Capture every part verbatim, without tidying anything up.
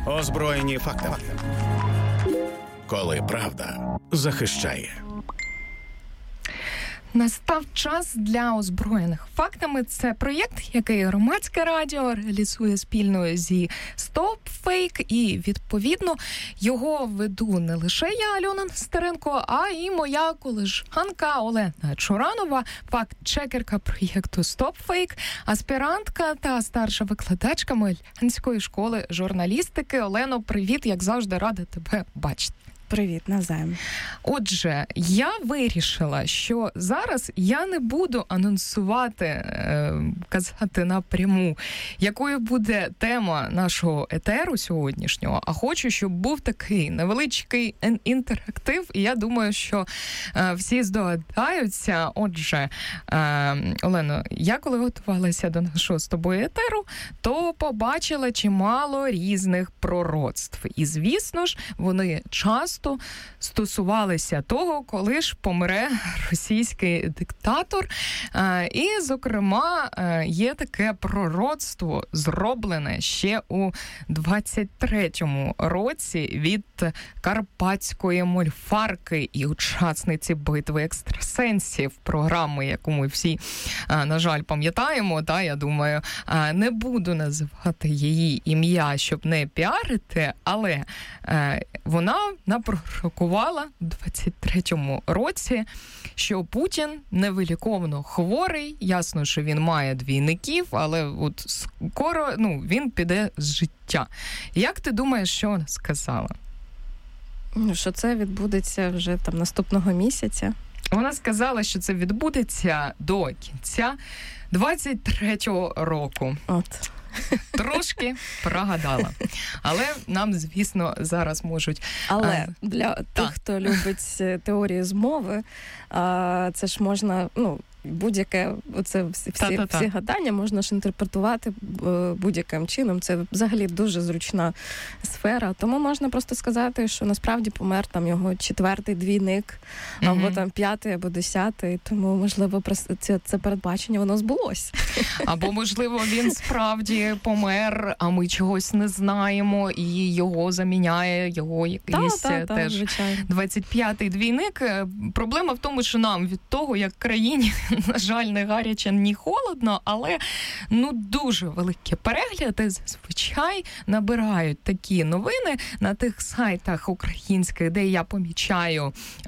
Озброєні фактами. Коли правда захищає. Настав час для озброєних фактами. Це проєкт, який Громадське радіо реалізує спільно зі Stop Fake, і, відповідно, його веду не лише я, Альона Нестеренко, а і моя колежанка Олена Чуранова, факт-чекерка проєкту Stop Fake, аспірантка та старша викладачка Могилянської школи журналістики. Олено, привіт, як завжди, рада тебе бачити. Привіт, навзаєм. Отже, я вирішила, що зараз я не буду анонсувати, е, казати напряму, якою буде тема нашого етеру сьогоднішнього, а хочу, щоб був такий невеличкий інтерактив, і я думаю, що е, всі здогадаються. Отже, е, Олено, я коли готувалася до нашого з тобою етеру, то побачила чимало різних пророцтв. І, звісно ж, вони часто стосувалися того, коли ж помре російський диктатор. І, зокрема, є таке пророцтво, зроблене ще у двадцять третьому році від карпатської мольфарки і учасниці битви екстрасенсів, програми, яку ми всі, на жаль, пам'ятаємо, та, я думаю, не буду називати її ім'я, щоб не піарити, але вона напророкувала у двадцять третьому році, що Путін невиліковно хворий, ясно, що він має двійників, але от скоро, ну, він піде з життя. Як ти думаєш, що вона сказала? Ну, що це відбудеться вже там наступного місяця. Вона сказала, що це відбудеться до кінця двадцять третього року. От. Трошки прогадала. Але нам, звісно, зараз можуть... Але а, для та. тих, хто любить теорії змови, це ж можна, ну, будь-яке, оце всі, всі, всі гадання можна ж інтерпретувати будь-яким чином. Це взагалі дуже зручна сфера. Тому можна просто сказати, що насправді помер там його четвертий двійник, mm-hmm. або там п'ятий, або десятий. Тому, можливо, це, це передбачення, воно збулось. Або, можливо, він справді помер, а ми чогось не знаємо, і його заміняє його якийсь та, та, теж та, двадцять п'ятий двійник. Проблема в тому, що нам від того, як країні, на жаль, не гаряче, ні холодно, але ну дуже великі перегляди зазвичай набирають такі новини на тих сайтах українських, де я помічаю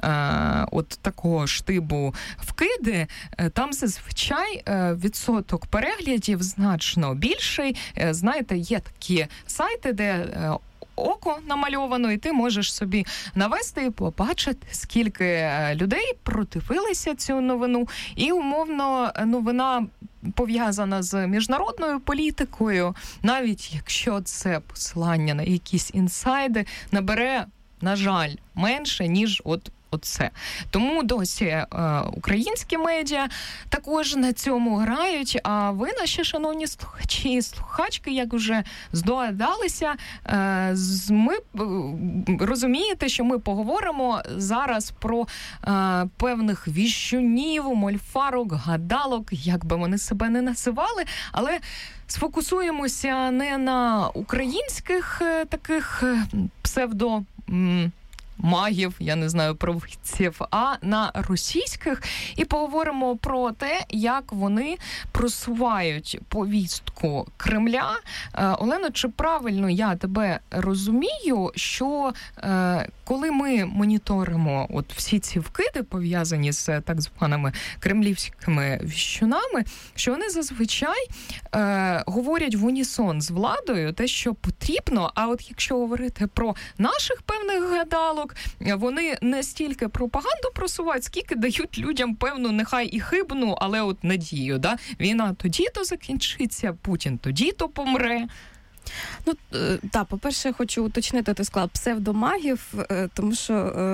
е, от такого штибу вкиди. Там зазвичай е, відсоток переглядів значно більший. Е, знаєте, є такі сайти, де е, око намальовано, і ти можеш собі навести і побачити, скільки людей продивилися цю новину. І, умовно, новина пов'язана з міжнародною політикою, навіть якщо це посилання на якісь інсайди, набере, на жаль, менше, ніж от оце. Тому досі е, українські медіа також на цьому грають, а ви, наші шановні слухачі і слухачки, як вже здогадалися, е, ми е, розумієте, що ми поговоримо зараз про е, певних віщунів, мольфарок, гадалок, як би вони себе не називали, але сфокусуємося не на українських е, таких е, псевдо... М- магів, я не знаю, провидців, а на російських, і поговоримо про те, як вони просувають повістку Кремля. Е, Олено, чи правильно я тебе розумію, що е, коли ми моніторимо от всі ці вкиди, пов'язані з так званими кремлівськими віщунами, що вони зазвичай е, говорять в унісон з владою те, що потрібно, а от якщо говорити про наших певних гадалок, вони не стільки пропаганду просувають, скільки дають людям певну, нехай і хибну, але от надію, да? Війна тоді-то закінчиться, Путін тоді-то помре. Ну, так, по-перше, я хочу уточнити, ти сказала псевдомагів, тому що,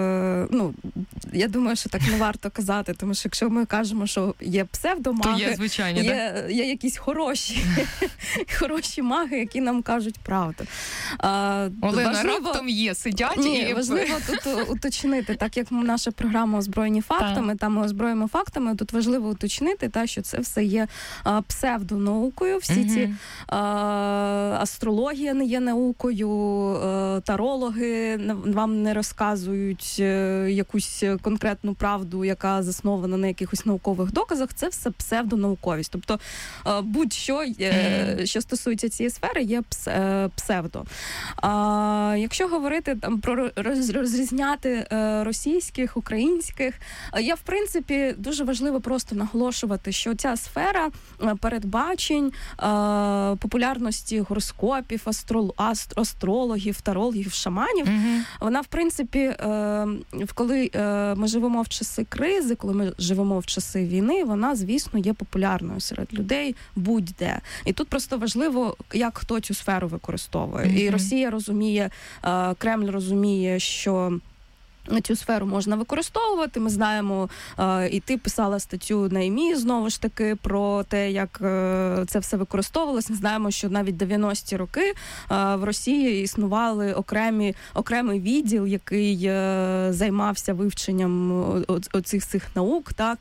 ну, я думаю, що так не варто казати, тому що якщо ми кажемо, що є псевдомаги, то є, звичайно, є, є якісь хороші, хороші маги, які нам кажуть правду. Олена, важливо... раптом є, сидять Ні, і... важливо тут уточнити, так як наша програма «Озброєні фактами», там ми озброїмо фактами, тут важливо уточнити, та, що це все є псевдонаукою, всі угу. ці астрології, астрологія не є наукою, тарологи вам не розказують якусь конкретну правду, яка заснована на якихось наукових доказах. Це все псевдонауковість. Тобто будь-що, що стосується цієї сфери, є псевдо. А якщо говорити там про розрізняти російських, українських, я, в принципі, дуже важливо просто наголошувати, що ця сфера передбачень, популярності гороскопів, астрологів, тарологів, шаманів, mm-hmm. вона, в принципі, коли ми живемо в часи кризи, коли ми живемо в часи війни, вона, звісно, є популярною серед людей будь-де. І тут просто важливо, як хто цю сферу використовує. Mm-hmm. І Росія розуміє, Кремль розуміє, що цю сферу можна використовувати. Ми знаємо, і ти писала статтю на ІМІ, знову ж таки, про те, як це все використовувалось. Ми знаємо, що навіть дев'яності роки в Росії існували окремі, окремий відділ, який займався вивченням оцих цих наук, так.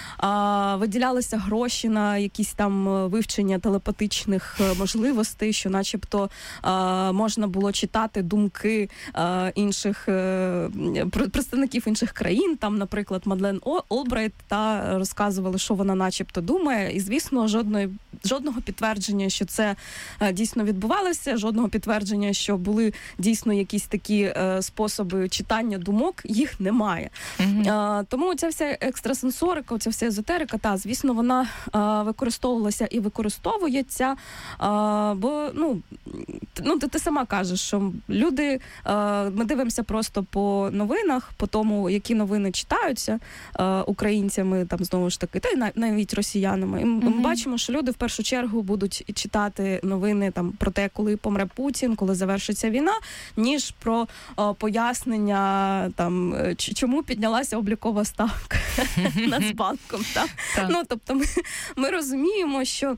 Виділялися гроші на якісь там вивчення телепатичних можливостей, що начебто можна було читати думки інших представників інших країн, там, наприклад, Мадлен Олбрайт, та розказували, що вона начебто думає, і, звісно, жодної, жодного підтвердження, що це дійсно відбувалося, жодного підтвердження, що були дійсно якісь такі е, способи читання думок, їх немає. Mm-hmm. Е, тому ця вся екстрасенсорика, ця вся езотерика, та, звісно, вона е, використовувалася і використовується, е, бо, ну, ну ти, ти сама кажеш, що люди, е, ми дивимося просто по новинах, по тому, які новини читаються е, українцями, там, знову ж таки, та й навіть росіянами. І mm-hmm. ми бачимо, що люди в першу чергу будуть читати новини там про те, коли помре Путін, коли завершиться війна, ніж про е, пояснення, там, чому піднялася облікова ставка Нацбанком. Ну, тобто ми, ми розуміємо, що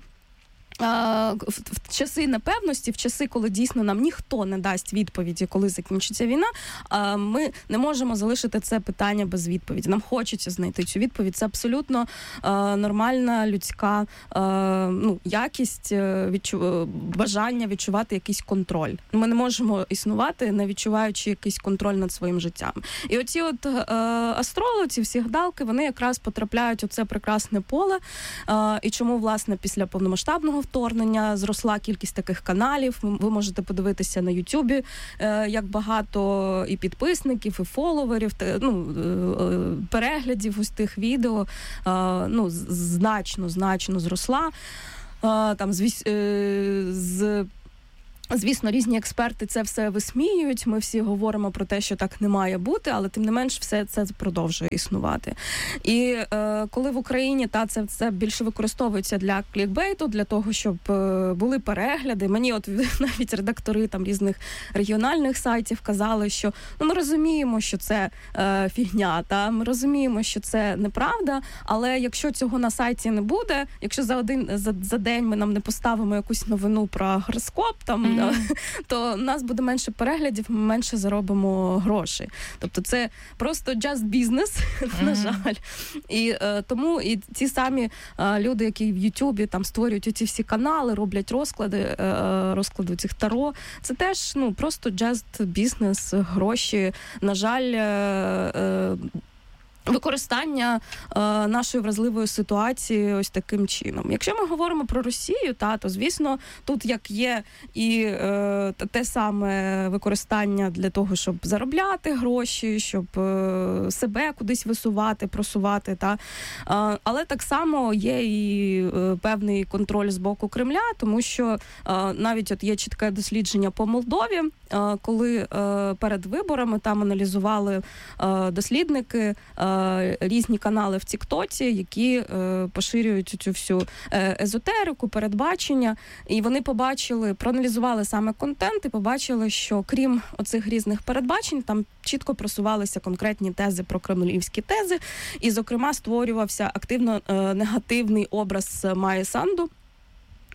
в часи непевності, в часи, коли дійсно нам ніхто не дасть відповіді, коли закінчиться війна, ми не можемо залишити це питання без відповіді. Нам хочеться знайти цю відповідь. Це абсолютно нормальна людська ну, якість, відчу... бажання відчувати якийсь контроль. Ми не можемо існувати, не відчуваючи якийсь контроль над своїм життям. І оці от астрологи, всі гадалки, вони якраз потрапляють у це прекрасне поле. І чому, власне, після повномасштабного вторгнення зросла кількість таких каналів. Ви можете подивитися на Ютубі, як багато і підписників, і фоловерів, ну, переглядів ось тих відео, ну, значно, значно зросла. Там з, з Звісно, різні експерти це все висміюють, ми всі говоримо про те, що так не має бути, але тим не менш все це продовжує існувати. І е, коли в Україні та це, це більше використовується для клікбейту, для того, щоб е, були перегляди, мені от навіть редактори там різних регіональних сайтів казали, що ну, ми розуміємо, що це е, фігня, та ми розуміємо, що це неправда, але якщо цього на сайті не буде, якщо за один за, за день ми нам не поставимо якусь новину про гороскоп, там то у нас буде менше переглядів, ми менше заробимо грошей. Тобто це просто just business, mm-hmm. на жаль. І е, тому і ті самі е, люди, які в Ютубі там створюють ці всі канали, роблять розклади, е, розклади цих таро, це теж ну просто just business, гроші. На жаль, е, е, використання е, нашої вразливої ситуації ось таким чином. Якщо ми говоримо про Росію, та, то, звісно, тут як є і е, те саме використання для того, щоб заробляти гроші, щоб е, себе кудись висувати, просувати. Та. Е, але так само є і е, певний контроль з боку Кремля, тому що е, навіть от є чітке дослідження по Молдові, е, коли е, перед виборами там аналізували е, дослідники е, різні канали в Тіктоці, які е, поширюють цю всю езотерику, передбачення, і вони побачили, проаналізували саме контент і побачили, що крім оцих різних передбачень, там чітко просувалися конкретні тези про кремлівські тези, і, зокрема, створювався активно е, негативний образ Майї Санду,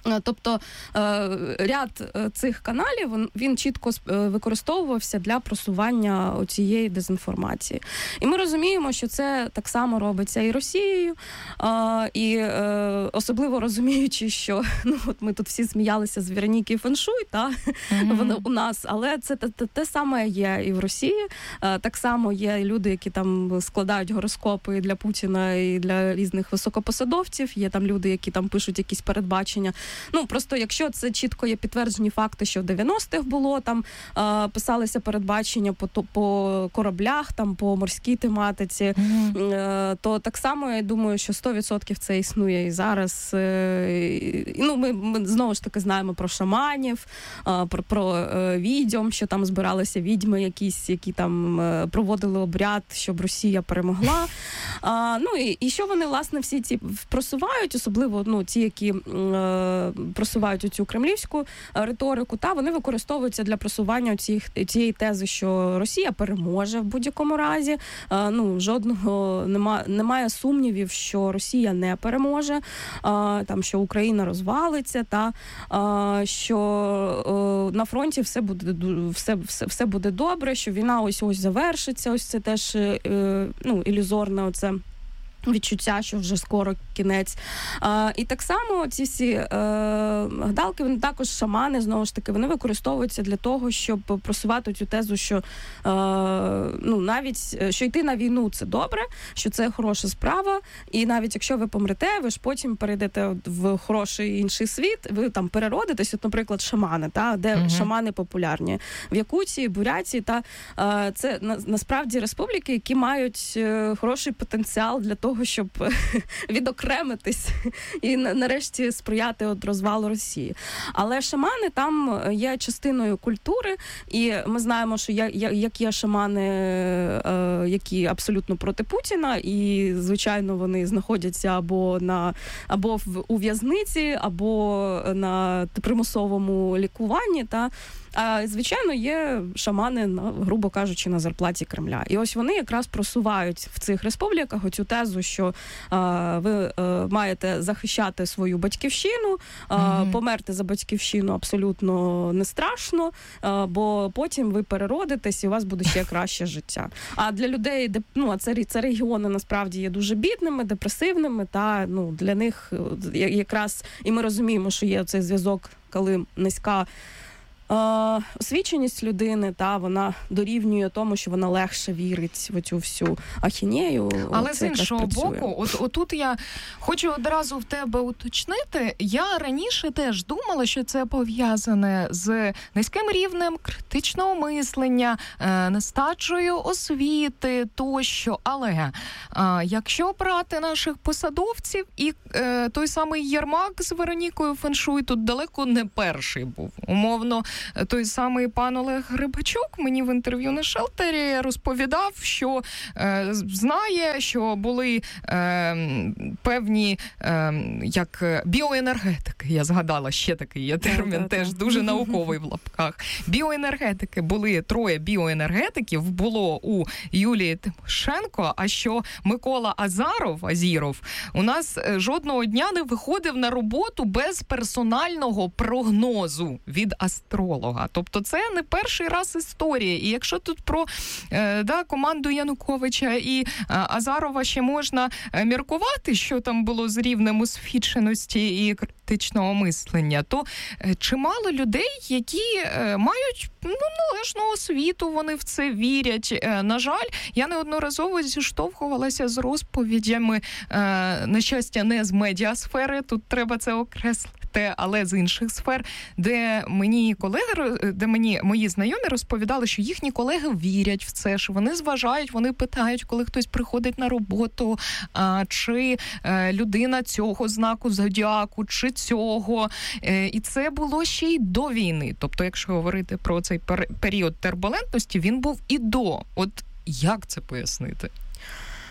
Тобто ряд цих каналів, він чітко використовувався для просування цієї дезінформації. І ми розуміємо, що це так само робиться і Росією, і особливо розуміючи, що ну, от ми тут всі сміялися з Вероніки Феншуй, та, mm-hmm. вона у нас, але це те, те, те саме є і в Росії. Так само є люди, які там складають гороскопи для Путіна і для різних високопосадовців, є там люди, які там пишуть якісь передбачення. Ну, просто якщо це чітко є підтверджені факти, що в дев'яностих було, там е, писалися передбачення по, по кораблях, там по морській тематиці, mm-hmm. е, то так само, я думаю, що сто відсотків це існує і зараз. Е, і, ну, ми, ми знову ж таки знаємо про шаманів, е, про, про е, відьом, що там збиралися відьми якісь, які там е, проводили обряд, щоб Росія перемогла. Е, ну, і, і що вони, власне, всі ці просувають, особливо, ну, ті, які е, просувають цю кремлівську риторику, та вони використовуються для просування цих, цієї тези, що Росія переможе в будь-якому разі. Ну, жодного нема, немає сумнівів, що Росія не переможе, там, що Україна розвалиться, та що на фронті все буде, все, все, все буде добре, що війна ось-ось завершиться. Ось це теж ну, ілюзорне оце відчуття, що вже скоро кінець. А, і так само ці всі е, гадалки, вони також шамани, знову ж таки, вони використовуються для того, щоб просувати цю тезу, що е, ну, навіть, що йти на війну – це добре, що це хороша справа, і навіть якщо ви помрете, ви ж потім перейдете в хороший інший світ, ви там переродитесь, от, наприклад, шамани, та, де угу. шамани популярні. В Якутії, Бурятії, та, е, це на, насправді республіки, які мають е, хороший потенціал для того, щоб відокремитись і нарешті сприяти от розвалу Росії. Але шамани там є частиною культури, і ми знаємо, що є, як є шамани, які абсолютно проти Путіна, і, звичайно, вони знаходяться або на або в у в'язниці, або на примусовому лікуванні, та а, звичайно, є шамани, грубо кажучи, на зарплаті Кремля. І ось вони якраз просувають в цих республіках оцю тезу, що а, ви а, маєте захищати свою батьківщину, а, mm-hmm. померти за батьківщину абсолютно не страшно, а, бо потім ви переродитесь і у вас буде ще краще життя. А для людей, де, ну, а це, це регіони насправді є дуже бідними, депресивними, та ну, для них якраз, і ми розуміємо, що є цей зв'язок, коли низька освіченість людини, та вона дорівнює тому, що вона легше вірить в цю всю ахінею. Але з іншого боку, от отут я хочу одразу в тебе уточнити. Я раніше теж думала, що це пов'язане з низьким рівнем критичного мислення, нестачою освіти тощо. Але якщо брати наших посадовців, і той самий Єрмак з Веронікою Феншуй тут далеко не перший був. Умовно, той самий пан Олег Грибачук мені в інтерв'ю на Шелтері розповідав, що е, знає, що були е, певні е, як біоенергетики. Я згадала, ще такий є термін, теж дуже науковий в лапках. Біоенергетики. Були троє біоенергетиків, було у Юлії Тимошенко, а що Микола Азаров, Азіров, у нас жодного дня не виходив на роботу без персонального прогнозу від астролога. Тобто це не перший раз історія. І якщо тут про е, да, команду Януковича і е, Азарова ще можна е, міркувати, що там було з рівнем освіченості і критичного мислення, то е, чимало людей, які е, мають ну, належну освіту, вони в це вірять. Е, на жаль, я неодноразово зіштовхувалася з розповідями, е, на щастя, не з медіасфери, тут треба це окреслити, але з інших сфер, де мені колеги, де мені мої знайомі розповідали, що їхні колеги вірять в це, що вони зважають, вони питають, коли хтось приходить на роботу, а, чи е, людина цього знаку зодіаку, чи цього. Е, і це було ще й до війни. Тобто, якщо говорити про цей пер- період турбулентності, він був і до. От як це пояснити?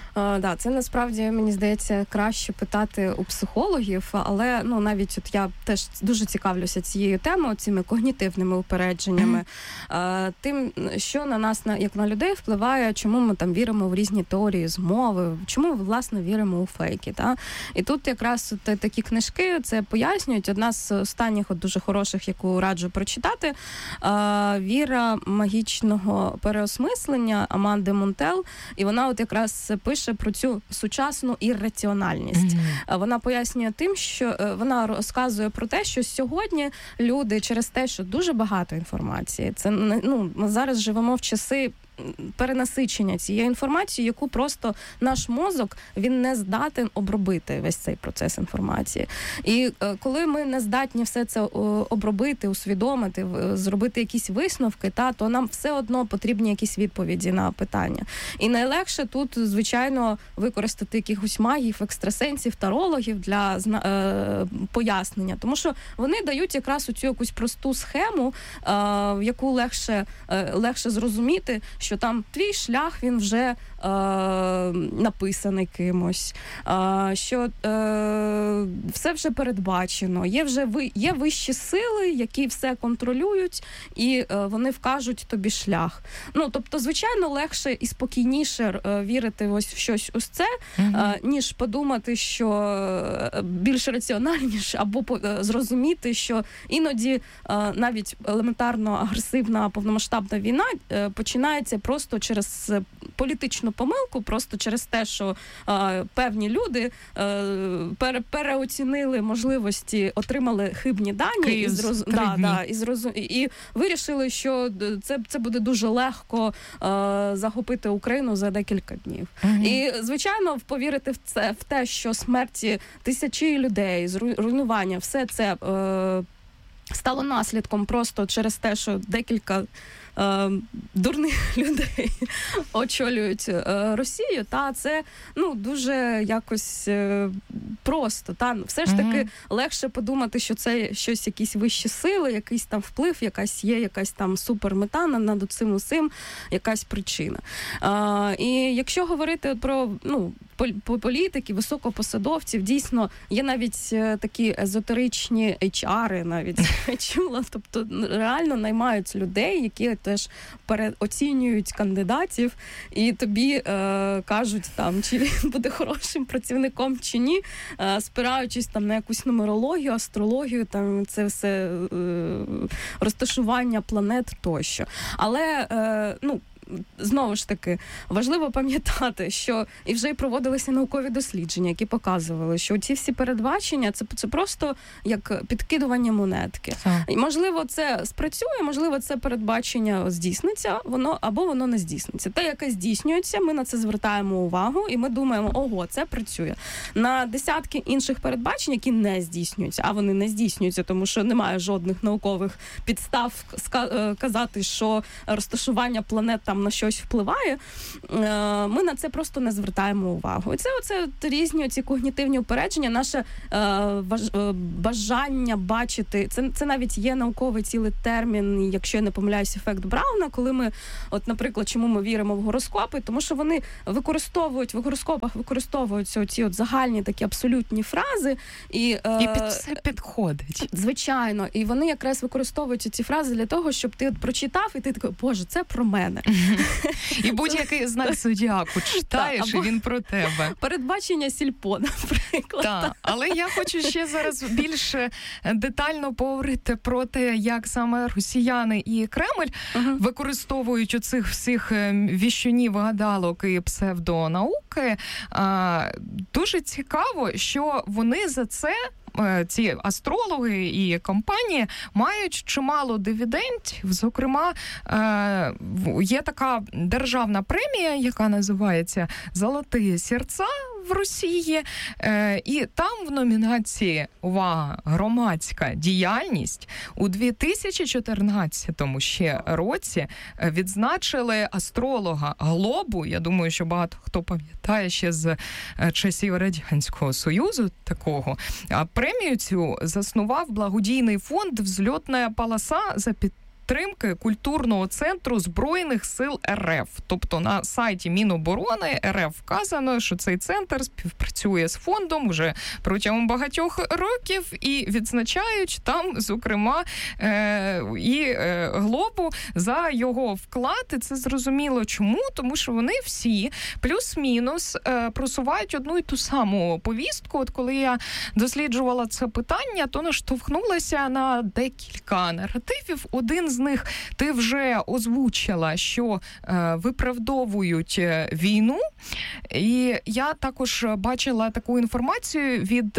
А, да, це насправді, мені здається, краще питати у психологів, але ну навіть от я теж дуже цікавлюся цією темою, цими когнітивними упередженнями, mm-hmm. а, тим, що на нас, на як на людей, впливає, чому ми там віримо в різні теорії змови, чому ми, власне, віримо у фейки. Та? І тут якраз от такі книжки це пояснюють. Одна з останніх от дуже хороших, яку раджу прочитати, а, «Віра магічного переосмислення» Аманди Монтел, і вона от якраз пише про цю сучасну ірраціональність. Mm-hmm. Вона пояснює тим, що вона розказує про те, що сьогодні люди через те, що дуже багато інформації, це ну ми зараз живемо в часи перенасичення цієї інформації, яку просто наш мозок, він не здатен обробити весь цей процес інформації. І е, коли ми не здатні все це обробити, усвідомити, зробити якісь висновки, та, то нам все одно потрібні якісь відповіді на питання. І найлегше тут, звичайно, використати якихось магів, екстрасенсів, тарологів для е, пояснення. Тому що вони дають якраз оцю якусь просту схему, е, в яку легше, е, легше зрозуміти, що там твій шлях, він вже е, написаний кимось, е, що е, все вже передбачено, є вже ви, є вищі сили, які все контролюють, і е, вони вкажуть тобі шлях. Ну, тобто, звичайно, легше і спокійніше е, вірити ось в щось ось це, mm-hmm. е, ніж подумати, що е, більш раціональніше, або е, зрозуміти, що іноді е, навіть елементарно агресивна повномасштабна війна е, починається просто через політичну помилку, просто через те, що е, певні люди е, пере, переоцінили можливості, отримали хибні дані і, зроз... да, да, і, зроз... і вирішили, що це, це буде дуже легко е, захопити Україну за декілька днів. Угу. І, звичайно, повірити в це, в те, що смерті тисячі людей, руйнування, все це е, стало наслідком просто через те, що декілька Е, дурних людей очолюють е, Росію, та це ну дуже якось е, просто. Та все ж таки mm-hmm. легше подумати, що це щось, якісь вищі сили, якийсь там вплив, якась є, якась там супермета над цим усім, якась причина. Е, і якщо говорити про ну політиків, високопосадовців, дійсно є навіть такі езотеричні ейч ар, навіть чула, тобто реально наймають людей, які теж переоцінюють кандидатів і тобі е, кажуть, там, чи він буде хорошим працівником чи ні, е, спираючись там на якусь нумерологію, астрологію, там це все е, розташування планет тощо. Але, е, ну, знову ж таки, важливо пам'ятати, що і вже й проводилися наукові дослідження, які показували, що ці всі передбачення, це, це просто як підкидування монетки. І, можливо, це спрацює, можливо, це передбачення здійсниться, воно або воно не здійсниться. Те, яке здійснюється, ми на це звертаємо увагу, і ми думаємо, ого, це працює. На десятки інших передбачень, які не здійснюються, а вони не здійснюються, тому що немає жодних наукових підстав казати, що розташування планет там на щось впливає, ми на це просто не звертаємо увагу. І це оце різні ці когнітивні упередження, наше бажання бачити, це, це навіть є науковий цілий термін, якщо я не помиляюсь, ефект Брауна, коли ми, от, наприклад, чому ми віримо в гороскопи, тому що вони використовують, в гороскопах використовуються оці от загальні такі абсолютні фрази. І, і під все підходить. Звичайно. І вони якраз використовують ці фрази для того, щоб ти от прочитав, і ти такий, боже, це про мене. І будь-який знак зодіаку читаєш, і він про тебе. Передбачення сільпо, наприклад. Так, але я хочу ще зараз більш детально поговорити про те, як саме росіяни і Кремль uh-huh. використовують оцих всіх віщунів, гадалок і псевдонауки. Дуже цікаво, що вони за це, ці астрологи і компанії, мають чимало дивідендів. Зокрема, є така державна премія, яка називається «Золоті серця» в Росії, і там в номінації, увага, громадська діяльність у дві тисячі чотирнадцятому ще році відзначили астролога Глобу. Я думаю, що багато хто пам'ятає ще з часів Радянського Союзу такого. А премію цю заснував благодійний фонд «Взльотна полоса» за підтримку підтримки культурного центру Збройних сил РФ. Тобто на сайті Міноборони РФ вказано, що цей центр співпрацює з фондом вже протягом багатьох років і відзначають там, зокрема, е- і е- Глобу за його вклад. І це зрозуміло чому, тому що вони всі плюс-мінус е- просувають одну і ту саму повістку. От коли я досліджувала це питання, то наштовхнулася на декілька наративів. Один з них ти вже озвучила, що е, виправдовують війну. І я також бачила таку інформацію від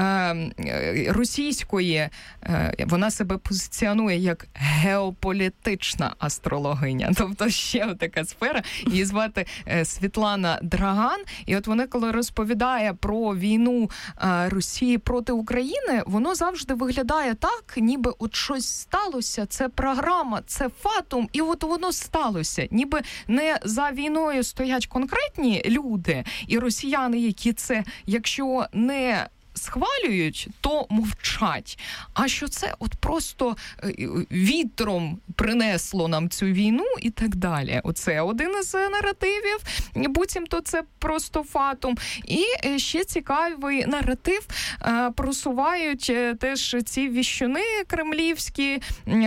е, російської, е, вона себе позиціонує як геополітична астрологиня. Тобто ще така сфера. Її звати е, Світлана Драган. І от вона, коли розповідає про війну е, Росії проти України, воно завжди виглядає так, ніби от щось сталося, це програма, це фатум, і от воно сталося. Ніби не за війною стоять конкретні люди і росіяни, які це, якщо не схвалюють, то мовчать. А що це от просто вітром принесло нам цю війну і так далі. Оце один із наративів. Буцімто це просто фатум. І ще цікавий наратив просувають теж ці віщуни кремлівські,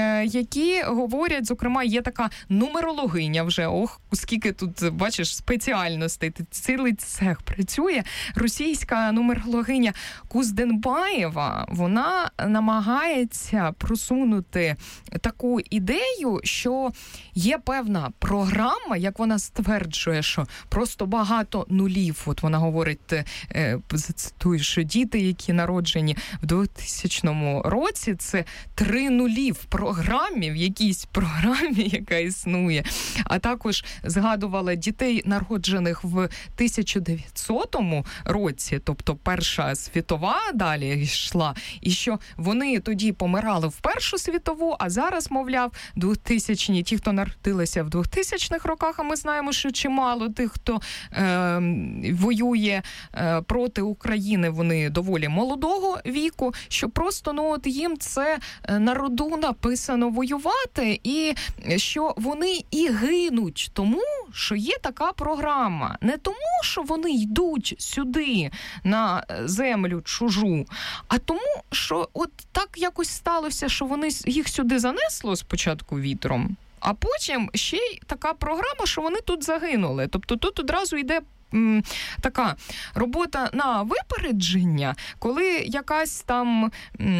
які говорять, зокрема, є така нумерологиня вже. Ох, скільки тут, бачиш, спеціальностей. Цілий цех працює. Російська нумерологиня Кузденбаєва, вона намагається просунути таку ідею, що є певна програма, як вона стверджує, що просто багато нулів. От вона говорить, зацитую, що діти, які народжені в двохтисячному році, це три нулі в програмі, в якійсь програмі, яка існує. А також згадувала дітей, народжених в тисяча дев'ятсотому році, тобто Перша світова далі йшла, і що вони тоді помирали в Першу світову, а зараз, мовляв, двохтисячні, ті, хто народилися в двохтисячних роках, а ми знаємо, що чимало тих, хто е, воює е, проти України, вони доволі молодого віку, що просто, ну, от їм це на роду написано воювати, і що вони і гинуть тому, що є така програма. Не тому, що вони йдуть сюди на землю чужу, а тому, що от так якось сталося, що вони їх сюди занесло спочатку вітром, а потім ще й така програма, що вони тут загинули. Тобто тут одразу йде м, така робота на випередження, коли якась там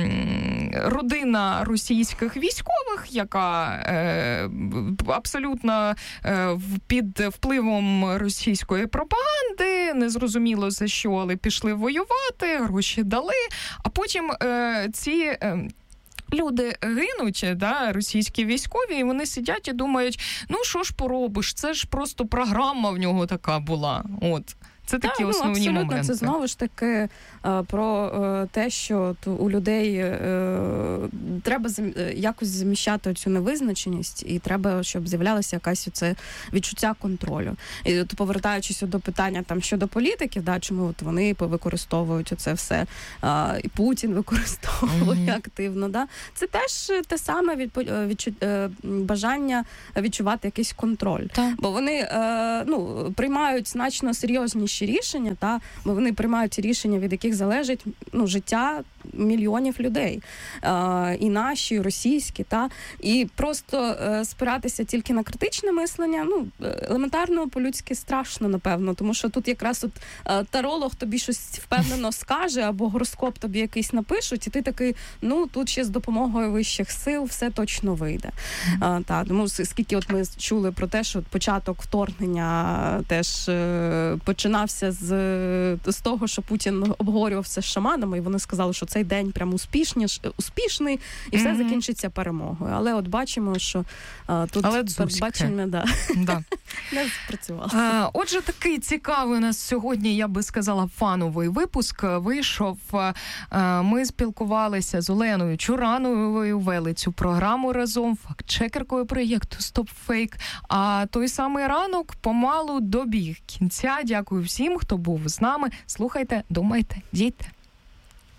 м, родина російських військових, яка е, абсолютно е, під впливом російської пропаганди, незрозуміло за що, але пішли воювати, гроші дали, а потім е, ці... Е, люди гинуть, да, російські військові, і вони сидять і думають, ну що ж поробиш, це ж просто програма в нього така була. От. Це такі так, основні ну, абсолютно, моменти. Це знову ж таки про те, що у людей треба якось заміщати цю невизначеність, і треба, щоб з'являлося якась оце відчуття контролю. І от, повертаючись до питання там щодо політиків, да, чому от вони використовують оце все, і Путін використовує mm-hmm. активно, да, це теж те саме від, відчу, бажання відчувати якийсь контроль. Так. Бо вони ну, приймають значно серйозніші рішення, та, бо вони приймають ці рішення, від яких залежить, ну, життя мільйонів людей. Е, і наші, і російські, та, і просто е, спиратися тільки на критичне мислення, ну, елементарно по-людськи страшно, напевно, тому що тут якраз от е, таролог тобі щось впевнено скаже, або гороскоп тобі якийсь напишуть, і ти такий, ну, тут ще з допомогою вищих сил все точно вийде. Mm-hmm. Е, та, тому скільки от ми чули про те, що початок вторгнення теж е, починався з, з того, що Путін обговорювався з шаманами, і вони сказали, що цей день прям успішний, успішний і все mm-hmm. закінчиться перемогою. Але от бачимо, що а, тут передбачення да, да. не спрацювало. А, отже, такий цікавий у нас сьогодні, я би сказала, фановий випуск вийшов. А, ми спілкувалися з Оленою Чурановою, вели цю програму разом, фактчекеркою проєкту Stop Fake. А той самий ранок помалу добіг кінця. Дякую всім, хто був з нами. Слухайте, думайте, дійте.